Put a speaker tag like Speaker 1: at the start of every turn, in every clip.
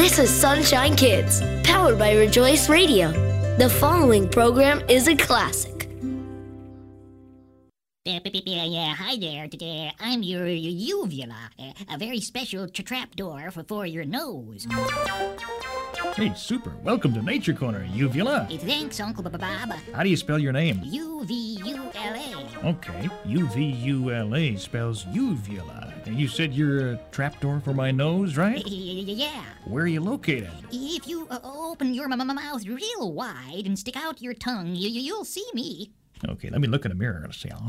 Speaker 1: This is Sunshine Kids, powered by Rejoice Radio. The following program is a classic.
Speaker 2: Yeah, hi there. I'm your uvula, a very special trapdoor for your nose.
Speaker 3: Hey, super. Welcome to Nature Corner, Uvula.
Speaker 2: Thanks, Uncle Bob.
Speaker 3: How do you spell your name?
Speaker 2: U-V-U-L-A.
Speaker 3: Okay, U-V-U-L-A spells uvula. And you said you're a trapdoor for my nose, right?
Speaker 2: Yeah.
Speaker 3: Where are you located?
Speaker 2: If you open your mouth real wide and stick out your tongue, you'll see me.
Speaker 3: Okay, let me look in the mirror and say,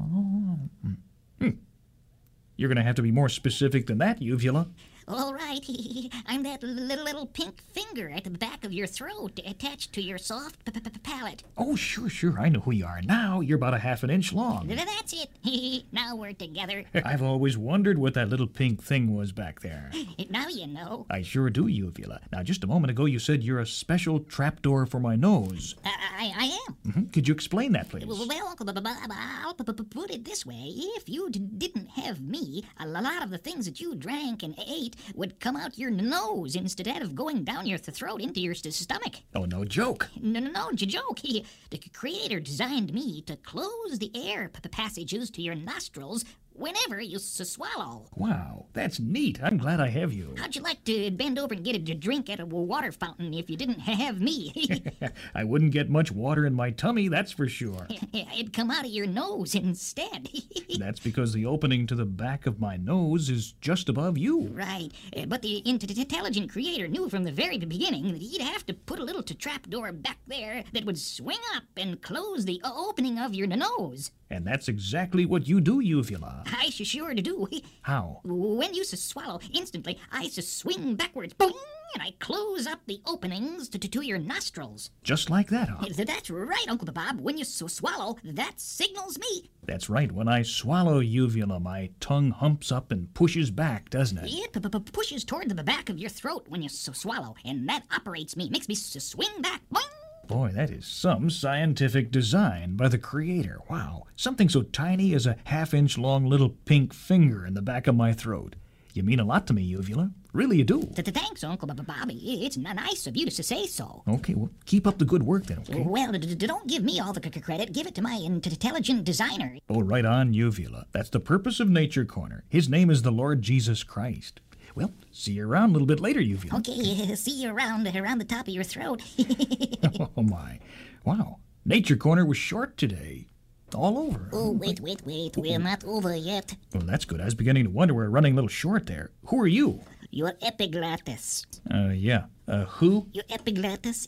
Speaker 3: You're going to have to be more specific than that, Uvula.
Speaker 2: All right, I'm that little pink finger at the back of your throat attached to your soft palate.
Speaker 3: Oh, sure, I know who you are now. You're about a half an inch long.
Speaker 2: That's it. Now we're together.
Speaker 3: I've always wondered what that little pink thing was back there.
Speaker 2: Now you know.
Speaker 3: I sure do, Uvula. Now, just a moment ago, you said you're a special trapdoor for my nose.
Speaker 2: I am.
Speaker 3: Mm-hmm. Could you explain that, please?
Speaker 2: Well, Uncle Bob, I'll put it this way. If you didn't have me, a lot of the things that you drank and ate would come out your nose instead of going down your throat into your stomach.
Speaker 3: Oh, no joke.
Speaker 2: No, joke. The Creator designed me to close the air passages to your nostrils whenever you swallow.
Speaker 3: Wow, that's neat. I'm glad I have you.
Speaker 2: How'd you like to bend over and get a drink at a water fountain if you didn't have me?
Speaker 3: I wouldn't get much water in my tummy, that's for sure.
Speaker 2: It'd come out of your nose instead.
Speaker 3: That's because the opening to the back of my nose is just above you.
Speaker 2: Right, but the intelligent Creator knew from the very beginning that he'd have to put a little trapdoor back there that would swing up and close the opening of your nose.
Speaker 3: And that's exactly what you do, Uvula.
Speaker 2: I sure to do.
Speaker 3: How?
Speaker 2: When you swallow, instantly I swing backwards, boing, and I close up the openings to your nostrils.
Speaker 3: Just like that, huh?
Speaker 2: That's right, Uncle Bob. When you swallow, that signals me.
Speaker 3: That's right. When I swallow, Uvula, my tongue humps up and pushes back, doesn't it?
Speaker 2: It pushes toward the back of your throat when you swallow, and that operates me, makes me swing back, boing.
Speaker 3: Boy, that is some scientific design by the Creator. Wow. Something so tiny as a half-inch long little pink finger in the back of my throat. You mean a lot to me, Uvula. Really you do.
Speaker 2: Thanks, Uncle Bobby. It's nice of you to say so.
Speaker 3: Okay, well, keep up the good work then, okay?
Speaker 2: Well, don't give me all the credit. Give it to my intelligent designer.
Speaker 3: Oh, right on, Uvula. That's the purpose of Nature Corner. His name is the Lord Jesus Christ. Well, see you around a little bit later, Uvula.
Speaker 2: Okay, see you around the top of your throat.
Speaker 3: Oh, my. Wow. Nature Corner was short today. All over.
Speaker 2: Oh, wait. We're not over yet.
Speaker 3: Well, that's good. I was beginning to wonder we're running a little short there. Who are you?
Speaker 2: You're epiglottis.
Speaker 3: Yeah. Who?
Speaker 2: You're epiglottis.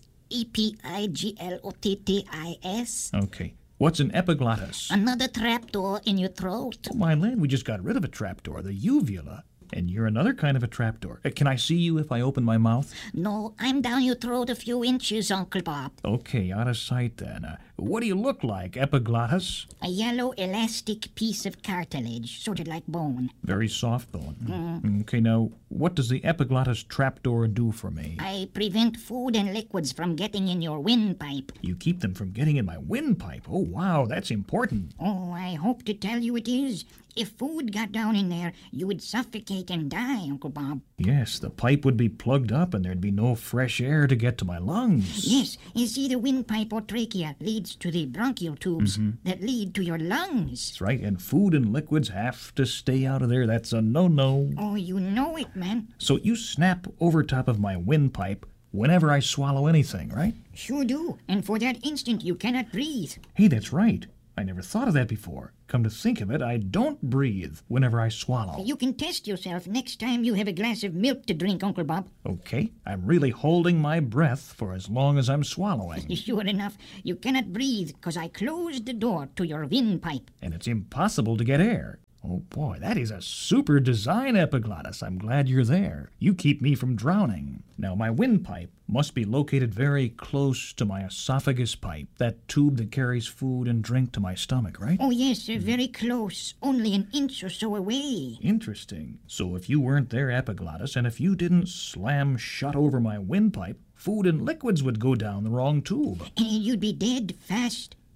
Speaker 2: E-P-I-G-L-O-T-T-I-S.
Speaker 3: Okay. What's an epiglottis?
Speaker 2: Another trapdoor in your throat.
Speaker 3: Oh, my land, we just got rid of a trapdoor, the uvula. And you're another kind of a trapdoor. Can I see you if I open my mouth?
Speaker 2: No, I'm down your throat a few inches, Uncle Bob.
Speaker 3: Okay, out of sight then. What do you look like, epiglottis?
Speaker 2: A yellow elastic piece of cartilage, sort of like bone.
Speaker 3: Very soft bone. Okay, now, what does the epiglottis trapdoor do for me?
Speaker 2: I prevent food and liquids from getting in your windpipe.
Speaker 3: You keep them from getting in my windpipe? Oh, wow, that's important.
Speaker 2: Oh, I hope to tell you it is. If food got down in there, you would suffocate and die, Uncle Bob.
Speaker 3: Yes, the pipe would be plugged up and there'd be no fresh air to get to my lungs.
Speaker 2: Yes, you see, the windpipe or trachea leads to the bronchial tubes that lead to your lungs.
Speaker 3: That's right, and food and liquids have to stay out of there. That's a no-no.
Speaker 2: Oh, you know it, man.
Speaker 3: So you snap over top of my windpipe whenever I swallow anything, right?
Speaker 2: Sure do, and for that instant you cannot breathe.
Speaker 3: Hey, that's right. I never thought of that before. Come to think of it, I don't breathe whenever I swallow.
Speaker 2: You can test yourself next time you have a glass of milk to drink, Uncle Bob.
Speaker 3: Okay, I'm really holding my breath for as long as I'm swallowing.
Speaker 2: Sure enough, you cannot breathe because I closed the door to your windpipe.
Speaker 3: And it's impossible to get air. Oh boy, that is a super design, epiglottis. I'm glad you're there. You keep me from drowning. Now, my windpipe must be located very close to my esophagus pipe, that tube that carries food and drink to my stomach, right?
Speaker 2: Oh, yes, very close. Only an inch or so away.
Speaker 3: Interesting. So if you weren't there, epiglottis, and if you didn't slam shut over my windpipe, food and liquids would go down the wrong tube.
Speaker 2: And you'd be dead fast.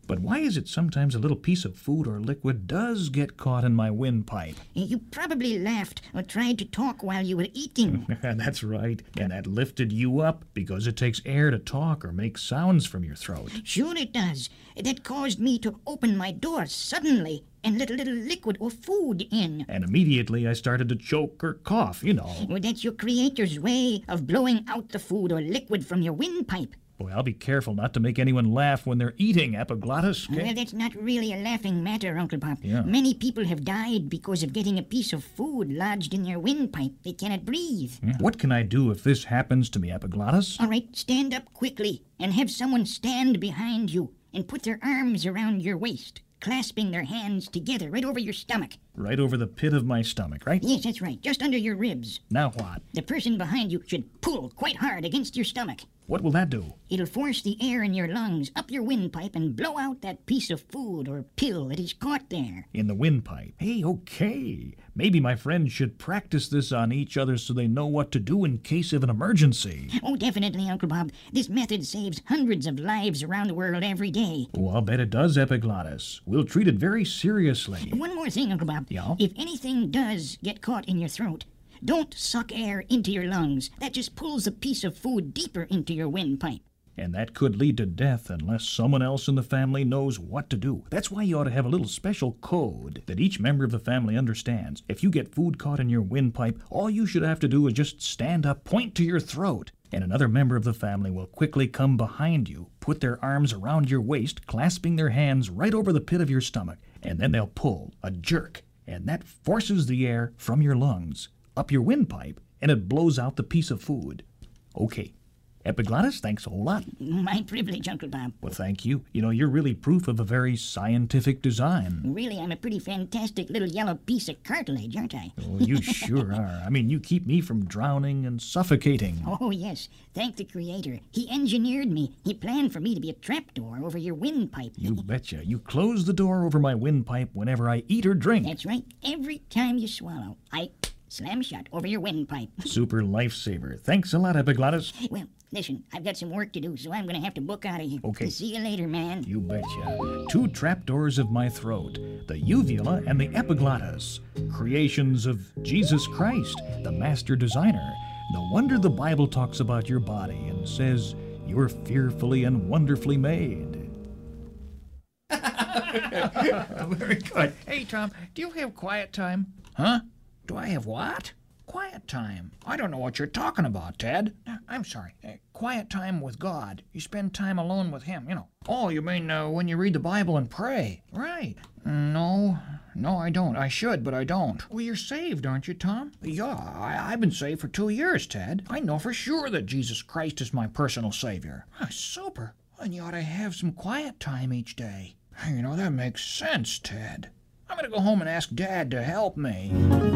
Speaker 3: But why is it sometimes a little piece of food or liquid does get caught in my windpipe?
Speaker 2: You probably laughed or tried to talk while you were eating.
Speaker 3: That's right. And that lifted you up because it takes air to talk or make sounds from your throat.
Speaker 2: Sure it does. That caused me to open my door suddenly and let a little liquid or food in.
Speaker 3: And immediately I started to choke or cough, you know.
Speaker 2: Well, that's your creator's way of blowing out the food or liquid from your windpipe.
Speaker 3: Boy, I'll be careful not to make anyone laugh when they're eating, Epiglottis. Okay?
Speaker 2: Well, that's not really a laughing matter, Uncle Bob.
Speaker 3: Yeah.
Speaker 2: Many people have died because of getting a piece of food lodged in their windpipe. They cannot breathe.
Speaker 3: What can I do if this happens to me, Epiglottis?
Speaker 2: All right, stand up quickly and have someone stand behind you and put their arms around your waist, clasping their hands together right over your stomach.
Speaker 3: Right over the pit of my stomach, right?
Speaker 2: Yes, that's right, just under your ribs.
Speaker 3: Now what?
Speaker 2: The person behind you should pull quite hard against your stomach.
Speaker 3: What will that do?
Speaker 2: It'll force the air in your lungs up your windpipe and blow out that piece of food or pill that is caught there.
Speaker 3: In the windpipe. Hey, okay. Maybe my friends should practice this on each other so they know what to do in case of an emergency.
Speaker 2: Oh, definitely, Uncle Bob. This method saves hundreds of lives around the world every day.
Speaker 3: Oh, I'll bet it does, Epiglottis. We'll treat it very seriously.
Speaker 2: One more thing, Uncle Bob.
Speaker 3: Yeah?
Speaker 2: If anything does get caught in your throat, don't suck air into your lungs. That just pulls a piece of food deeper into your windpipe.
Speaker 3: And that could lead to death unless someone else in the family knows what to do. That's why you ought to have a little special code that each member of the family understands. If you get food caught in your windpipe, all you should have to do is just stand up, point to your throat, and another member of the family will quickly come behind you, put their arms around your waist, clasping their hands right over the pit of your stomach, and then they'll pull, a jerk, and that forces the air from your lungs up your windpipe, and it blows out the piece of food. Okay. Epiglottis, thanks a whole lot.
Speaker 2: My privilege, Uncle Bob.
Speaker 3: Well, thank you. You know, you're really proof of a very scientific design.
Speaker 2: Really, I'm a pretty fantastic little yellow piece of cartilage, aren't I?
Speaker 3: Oh, you sure are. I mean, you keep me from drowning and suffocating.
Speaker 2: Oh, yes. Thank the Creator. He engineered me. He planned for me to be a trapdoor over your windpipe.
Speaker 3: You betcha. You close the door over my windpipe whenever I eat or drink.
Speaker 2: That's right. Every time you swallow, I slam shut over your windpipe.
Speaker 3: Super lifesaver. Thanks a lot, Epiglottis.
Speaker 2: Well, listen, I've got some work to do, so I'm going to have to book out of here.
Speaker 3: Okay.
Speaker 2: See you later, man.
Speaker 3: You betcha. Two trapdoors of my throat, the uvula and the epiglottis, creations of Jesus Christ, the master designer. No wonder the Bible talks about your body and says you're fearfully and wonderfully made.
Speaker 4: Very good. Hey, Tom, do you have quiet time? Huh? Do I have what? Quiet time. I don't know what you're talking about, Ted. I'm sorry. Quiet time with God. You spend time alone with Him, you know. Oh, you mean when you read the Bible and pray? Right. No, I don't. I should, but I don't. Well, you're saved, aren't you, Tom? Yeah, I've been saved for 2 years, Ted. I know for sure that Jesus Christ is my personal Savior. Super. And you ought to have some quiet time each day. You know, that makes sense, Ted. I'm going to go home and ask Dad to help me.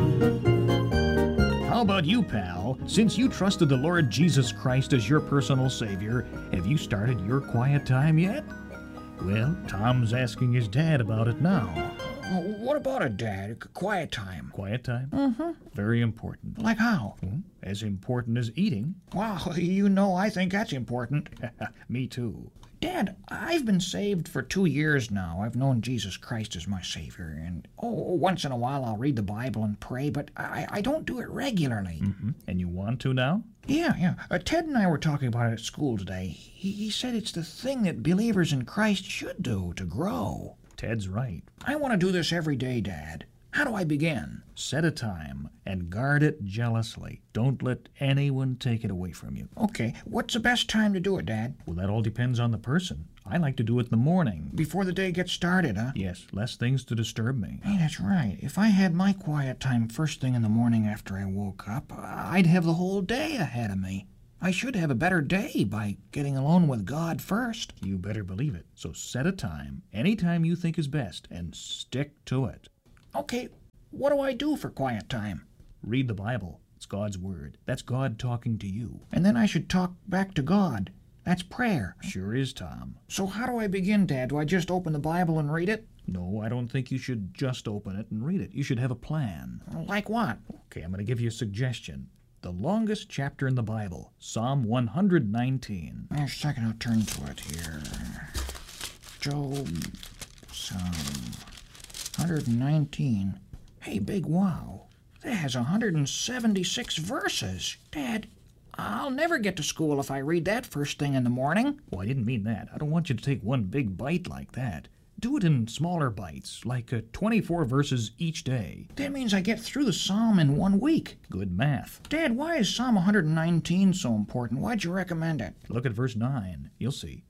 Speaker 3: How about you, pal? Since you trusted the Lord Jesus Christ as your personal Savior, have you started your quiet time yet? Well, Tom's asking his dad about it now.
Speaker 4: What about it, Dad? Quiet time.
Speaker 3: Quiet time? Mm-hmm. Very important.
Speaker 4: Like how?
Speaker 3: As important as eating.
Speaker 4: Wow, you know I think that's important.
Speaker 3: Me too.
Speaker 4: Dad, I've been saved for 2 years now. I've known Jesus Christ as my Savior, and once in a while I'll read the Bible and pray, but I don't do it regularly.
Speaker 3: Mm-hmm. And you want to now?
Speaker 4: Yeah. Ted and I were talking about it at school today. He said it's the thing that believers in Christ should do to grow.
Speaker 3: Ted's right.
Speaker 4: I want to do this every day, Dad. How do I begin?
Speaker 3: Set a time and guard it jealously. Don't let anyone take it away from you.
Speaker 4: Okay, what's the best time to do it, Dad?
Speaker 3: Well, that all depends on the person. I like to do it in the morning.
Speaker 4: Before the day gets started, huh?
Speaker 3: Yes, less things to disturb me.
Speaker 4: Hey, that's right. If I had my quiet time first thing in the morning after I woke up, I'd have the whole day ahead of me. I should have a better day by getting alone with God first.
Speaker 3: You better believe it. So set a time, any time you think is best, and stick to it.
Speaker 4: Okay, what do I do for quiet time?
Speaker 3: Read the Bible. It's God's Word. That's God talking to you.
Speaker 4: And then I should talk back to God. That's prayer.
Speaker 3: Sure is, Tom.
Speaker 4: So how do I begin, Dad? Do I just open the Bible and read it?
Speaker 3: No, I don't think you should just open it and read it. You should have a plan.
Speaker 4: Like what?
Speaker 3: Okay, I'm going to give you a suggestion. The longest chapter in the Bible, Psalm 119.
Speaker 4: Wait a second, I'll turn to it here. Job, Psalm 119. Hey, big wow. That has 176 verses. Dad, I'll never get to school if I read that first thing in the morning.
Speaker 3: Well, I didn't mean that. I don't want you to take one big bite like that. Do it in smaller bites, like 24 verses each day.
Speaker 4: That means I get through the psalm in 1 week.
Speaker 3: Good math.
Speaker 4: Dad, why is Psalm 119 so important? Why'd you recommend it?
Speaker 3: Look at verse 9. You'll see.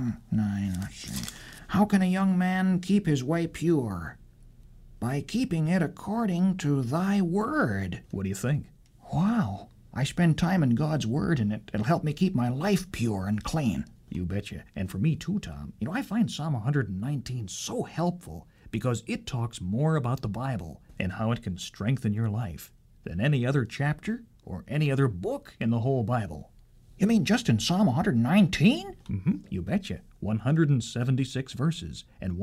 Speaker 4: 9, let's see. How can a young man keep his way pure? By keeping it according to thy word.
Speaker 3: What do you think?
Speaker 4: Wow. I spend time in God's word, and it'll help me keep my life pure and clean.
Speaker 3: You betcha. And for me too, Tom. I find Psalm 119 so helpful because it talks more about the Bible and how it can strengthen your life than any other chapter or any other book in the whole Bible.
Speaker 4: You mean just in Psalm 119?
Speaker 3: You betcha. 176 verses, and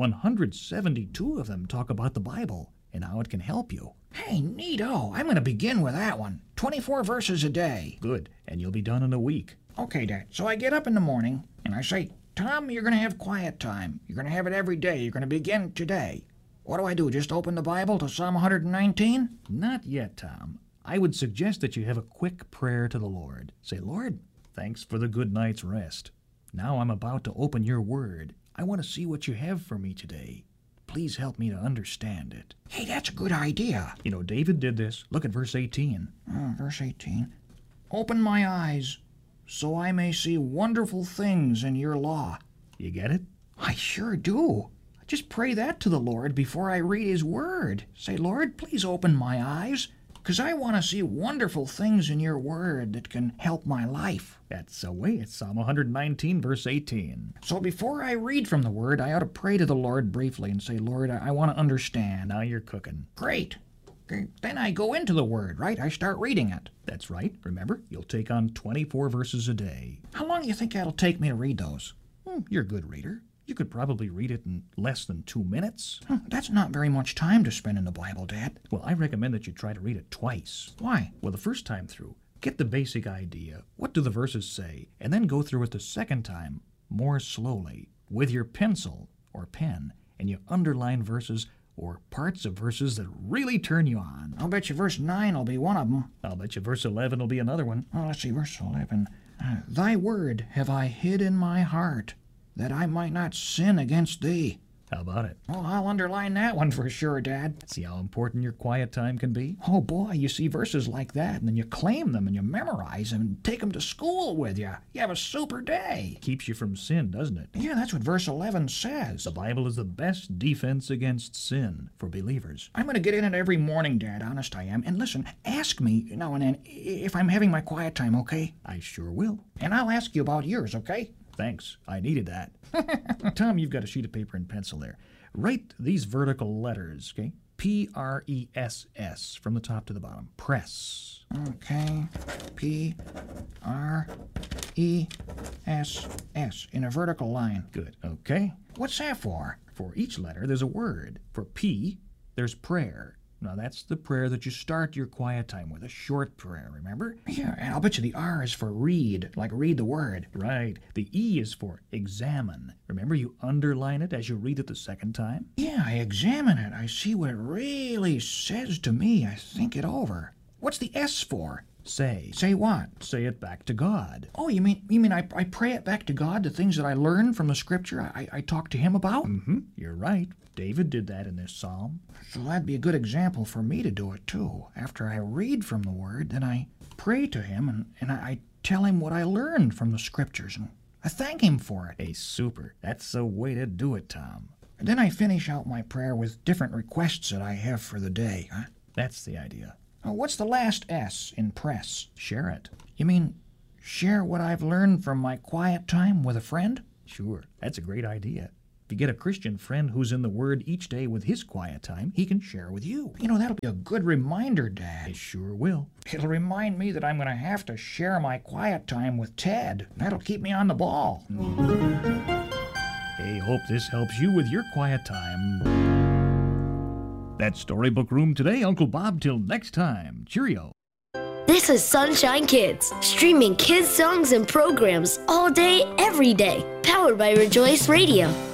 Speaker 3: 172 of them talk about the Bible and how it can help you.
Speaker 4: Hey, neato. I'm going to begin with that one. 24 verses a day.
Speaker 3: Good, and you'll be done in a week.
Speaker 4: Okay, Dad. So I get up in the morning, and I say, Tom, you're going to have quiet time. You're going to have it every day. You're going to begin today. What do? Just open the Bible to Psalm 119?
Speaker 3: Not yet, Tom. I would suggest that you have a quick prayer to the Lord. Say, Lord, thanks for the good night's rest. Now I'm about to open your word. I want to see what you have for me today. Please help me to understand it.
Speaker 4: Hey, that's a good idea.
Speaker 3: David did this. Look at verse 18.
Speaker 4: Verse 18. Open my eyes, so I may see wonderful things in your law.
Speaker 3: You get it?
Speaker 4: I sure do. Just pray that to the Lord before I read his word. Say, Lord, please open my eyes, because I want to see wonderful things in your word that can help my life.
Speaker 3: That's the way. It's Psalm 119, verse 18.
Speaker 4: So before I read from the word, I ought to pray to the Lord briefly and say, Lord, I want to understand.
Speaker 3: Now you're cooking.
Speaker 4: Great. Okay, then I go into the word, right? I start reading it.
Speaker 3: That's right. Remember, you'll take on 24 verses a day.
Speaker 4: How long do you think that'll take me to read those?
Speaker 3: You're a good reader. You could probably read it in less than 2 minutes.
Speaker 4: That's not very much time to spend in the Bible, Dad.
Speaker 3: Well, I recommend that you try to read it twice.
Speaker 4: Why?
Speaker 3: Well, the first time through, get the basic idea. What do the verses say? And then go through it the second time, more slowly, with your pencil or pen, and you underline verses or parts of verses that really turn you on.
Speaker 4: I'll bet you verse 9 will be one of them.
Speaker 3: I'll bet you verse 11 will be another one.
Speaker 4: Oh, let's see, verse 11. Thy word have I hid in my heart, that I might not sin against thee.
Speaker 3: How about it?
Speaker 4: Oh, I'll underline that one for sure, Dad.
Speaker 3: See how important your quiet time can be?
Speaker 4: Oh, boy, you see verses like that, and then you claim them, and you memorize them, and take them to school with you. You have a super day.
Speaker 3: Keeps you from sin, doesn't it?
Speaker 4: Yeah, that's what verse 11 says.
Speaker 3: The Bible is the best defense against sin for believers.
Speaker 4: I'm going to get in it every morning, Dad, honest I am. And listen, ask me now and then if I'm having my quiet time, okay?
Speaker 3: I sure will.
Speaker 4: And I'll ask you about yours, okay?
Speaker 3: Thanks. I needed that. Tom, you've got a sheet of paper and pencil there. Write these vertical letters, okay? P-R-E-S-S from the top to the bottom. Press.
Speaker 4: Okay. P-R-E-S-S in a vertical line.
Speaker 3: Good. Okay.
Speaker 4: What's that for?
Speaker 3: For each letter, there's a word. For P, there's prayer. Now, that's the prayer that you start your quiet time with, a short prayer, remember?
Speaker 4: Yeah, and I'll bet you the R is for read, like read the word.
Speaker 3: Right. The E is for examine. Remember, you underline it as you read it the second time?
Speaker 4: Yeah, I examine it. I see what it really says to me. I think it over. What's the S for?
Speaker 3: Say.
Speaker 4: Say what?
Speaker 3: Say it back to God.
Speaker 4: Oh, you mean I pray it back to God, the things that I learned from the scripture I talk to him about?
Speaker 3: You're right. David did that in this psalm.
Speaker 4: So that'd be a good example for me to do it, too. After I read from the Word, then I pray to Him, and I tell Him what I learned from the Scriptures, and I thank Him for it.
Speaker 3: Hey, super. That's the way to do it, Tom.
Speaker 4: And then I finish out my prayer with different requests that I have for the day, huh?
Speaker 3: That's the idea.
Speaker 4: Oh, what's the last S in press?
Speaker 3: Share it.
Speaker 4: You mean share what I've learned from my quiet time with a friend?
Speaker 3: Sure. That's a great idea. If you get a Christian friend who's in the Word each day with his quiet time, he can share with you.
Speaker 4: You know, that'll be a good reminder, Dad.
Speaker 3: It sure will.
Speaker 4: It'll remind me that I'm going to have to share my quiet time with Ted. That'll keep me on the ball.
Speaker 3: Hey, hope this helps you with your quiet time. That's Storybook Room today, Uncle Bob. Till next time. Cheerio.
Speaker 1: This is Sunshine Kids, streaming kids songs and programs all day, every day. Powered by Rejoice Radio.